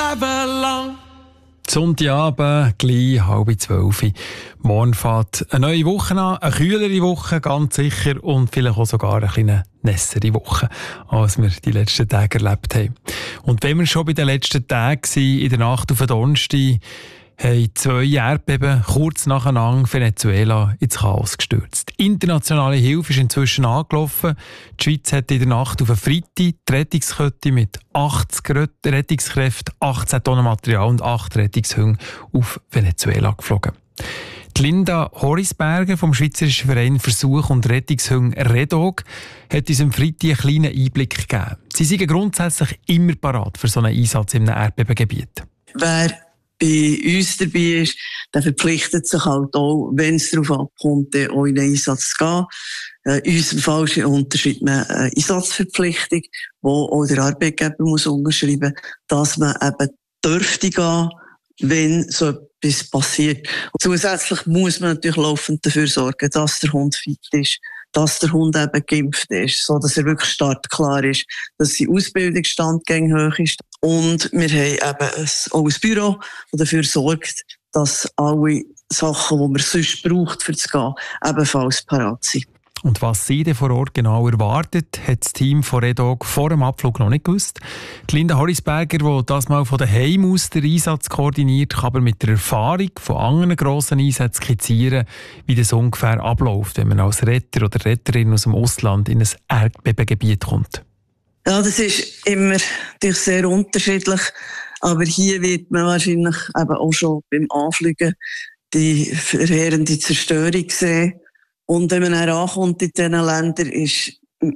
I belong. Sonntagabend, gleich 11:30. Morgen fährt eine neue Woche an, eine kühlere Woche, ganz sicher, und vielleicht auch sogar eine kleine nässere Woche, als wir die letzten Tage erlebt haben. Und wenn wir schon bei den letzten Tagen waren, in der Nacht auf den Donnerstag, haben 2 Erdbeben kurz nacheinander Venezuela ins Chaos gestürzt. Die internationale Hilfe ist inzwischen angelaufen. Die Schweiz hat in der Nacht auf den Freitag die Rettungskette mit 80 Rettungskräften, 18 Tonnen Material und 8 Rettungshunde auf Venezuela geflogen. Die Linda Horisberger vom Schweizerischen Verein Versuch und Rettungshunde REDOG hat uns am Freitag einen kleinen Einblick gegeben. Sie sind grundsätzlich immer parat für so einen Einsatz in einem Erdbebengebiet. Wer bei uns dabei ist, der verpflichtet sich halt auch, wenn es darauf ankommt, auch in den Einsatz zu gehen. In unserem Fall unterschreibt man eine Einsatzverpflichtung, wo auch der Arbeitgeber muss unterschreiben, dass man eben dürfte gehen, wenn so etwas passiert. Und zusätzlich muss man natürlich laufend dafür sorgen, dass der Hund fit ist, dass der Hund eben geimpft ist, so dass er wirklich startklar ist, dass sein Ausbildungsstand hoch ist. Und wir haben eben auch ein Büro, das dafür sorgt, dass alle Sachen, die man sonst braucht, für das Gehen, ebenfalls parat sind. Und was sie denn vor Ort genau erwartet, hat das Team von REDOG vor dem Abflug noch nicht gewusst. Die Linda Horisberger, die das mal von daheim aus den Einsatz koordiniert, kann aber mit der Erfahrung von anderen grossen Einsätzen skizzieren, wie das ungefähr abläuft, wenn man als Retter oder Retterin aus dem Ausland in ein Erdbebengebiet kommt. Ja, das ist immer natürlich sehr unterschiedlich. Aber hier wird man wahrscheinlich eben auch schon beim Anfliegen die verheerende Zerstörung sehen. Und wenn man dann ankommt in diesen Ländern, ist,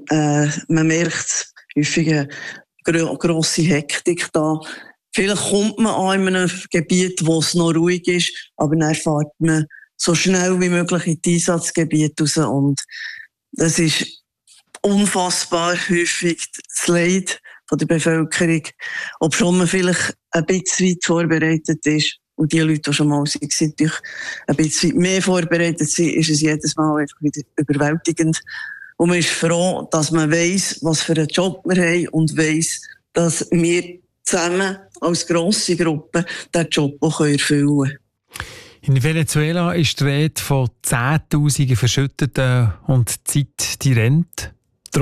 man merkt häufig eine grosse Hektik da. Vielleicht kommt man an in einem Gebiet, wo es noch ruhig ist, aber dann fährt man so schnell wie möglich in die Einsatzgebiete raus. Und das ist unfassbar häufig das Leid von der Bevölkerung, obwohl man vielleicht ein bisschen weit vorbereitet ist. Und die Leute, die schon mal waren, natürlich ein bisschen mehr vorbereitet sind, ist es jedes Mal einfach wieder überwältigend. Und man ist froh, dass man weiss, was für einen Job wir haben und weiss, dass wir zusammen als grosse Gruppe diesen Job auch erfüllen können. In Venezuela ist die Rede von Zehntausenden Verschütteten und die Zeit, die rennt.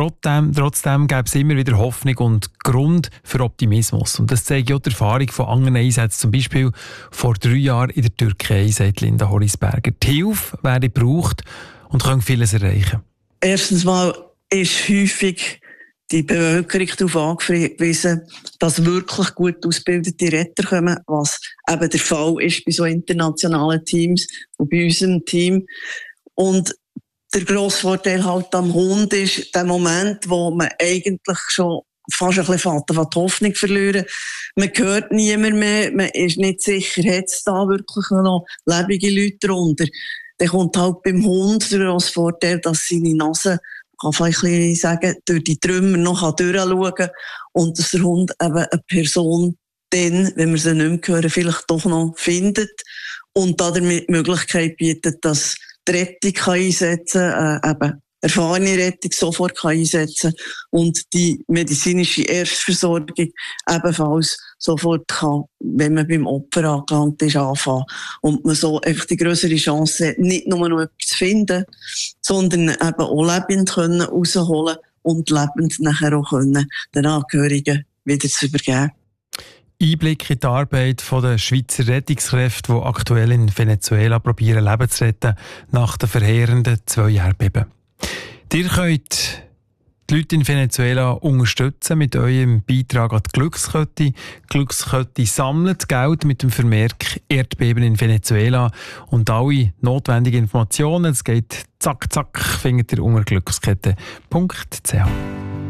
Trotzdem gäbe es immer wieder Hoffnung und Grund für Optimismus. Und das zeigt auch die Erfahrung von anderen Einsätzen. Zum Beispiel vor 3 Jahren in der Türkei, sagt Linda Horisberger. Die Hilfe werde gebraucht und kann vieles erreichen. Erstens mal ist häufig die Bevölkerung darauf angewiesen, dass wirklich gut ausgebildete Retter kommen, was eben der Fall ist bei so internationalen Teams und bei unserem Team. Und der grosse Vorteil halt am Hund ist der Moment, wo man eigentlich schon fast ein bisschen die Hoffnung verlieren. Man hört niemand mehr, man ist nicht sicher, hat es da wirklich noch lebende Leute drunter. Dann kommt halt beim Hund der grosse Vorteil, dass seine Nase, kann vielleicht ein bisschen sagen, durch die Trümmer noch durchschauen kann und dass der Hund eben eine Person dann, wenn wir sie nicht mehr hören, vielleicht doch noch findet und damit die Möglichkeit bietet, dass die Rettung kann einsetzen kann, eben erfahrene Rettung sofort kann einsetzen und die medizinische Erstversorgung ebenfalls sofort kann, wenn man beim Opfer angelangt ist, anfangen. Und man so einfach die grössere Chance hat, nicht nur noch etwas zu finden, sondern eben auch lebend können rausholen und lebend nachher auch können den Angehörigen wieder zu übergeben. Einblick in die Arbeit der Schweizer Rettungskräfte, die aktuell in Venezuela probieren, Leben zu retten, nach den verheerenden 2 Erdbeben. Ihr könnt die Leute in Venezuela unterstützen mit eurem Beitrag an die Glückskette. Die Glückskette sammelt Geld mit dem Vermerk Erdbeben in Venezuela und alle notwendigen Informationen, es geht zack, zack, findet ihr unter glückskette.ch.